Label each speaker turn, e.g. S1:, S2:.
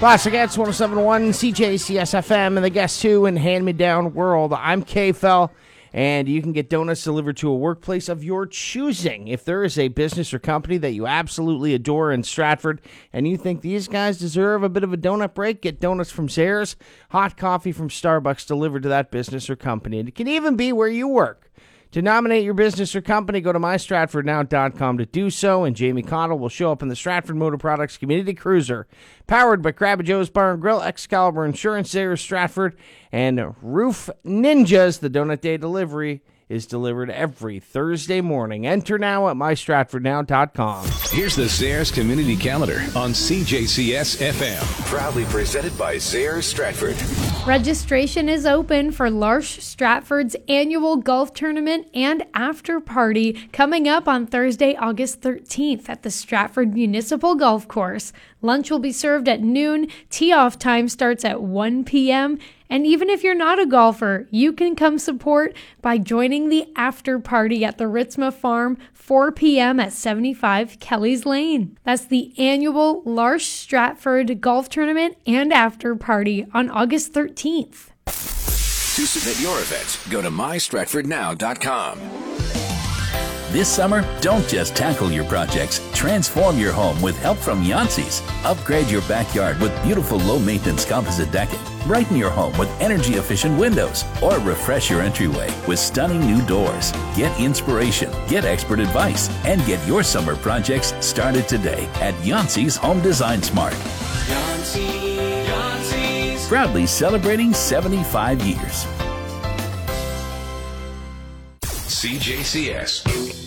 S1: Classic Hits 107.1 CJCS FM and the Guess Who and Hand Me Down World. I'm K-Fel, and you can get donuts delivered to a workplace of your choosing. If there is a business or company that you absolutely adore in Stratford and you think these guys deserve a bit of a donut break, get donuts from Zehrs, hot coffee from Starbucks delivered to that business or company. And it can even be where you work. To nominate your business or company, go to mystratfordnow.com to do so, and Jamie Cottle will show up in the Stratford Motor Products Community Cruiser, powered by Crabby Joe's Bar and Grill, Excalibur Insurance, Zehrs Stratford, and Roof Ninjas. The Donut Day delivery is delivered every Thursday morning. Enter now at mystratfordnow.com.
S2: Here's the Zehrs Community Calendar on CJCS FM. Proudly presented by Zehrs Stratford.
S3: Registration is open for L'Arche Stratford's annual golf tournament and after party coming up on Thursday, August 13th at the Stratford Municipal Golf Course. Lunch will be served at noon. Tee-off time starts at 1 p.m. And even if you're not a golfer, you can come support by joining the after party at the Ritzma Farm, 4 p.m. at 75 Kelly's Lane. That's the annual L'Arche Stratford Golf Tournament and after party on August 13th.
S2: To submit your event, go to mystratfordnow.com.
S4: This summer, don't just tackle your projects. Transform your home with help from Yancey's. Upgrade your backyard with beautiful low-maintenance composite decking. Brighten your home with energy-efficient windows. Or refresh your entryway with stunning new doors. Get inspiration, get expert advice, and get your summer projects started today at Yancey's Home Design Smart. Yancey's. Proudly celebrating 75 years.
S2: CJCS.